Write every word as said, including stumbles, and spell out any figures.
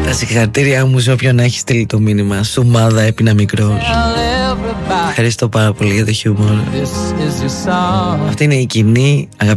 Τα συγχαρητήριά μου σε όποιον έχει στείλει το μήνυμα. Σου μάδα έπινα μικρός. Ευχαριστώ πάρα πολύ για το χιούμορ. Αυτή είναι η κοινή αγαπημένη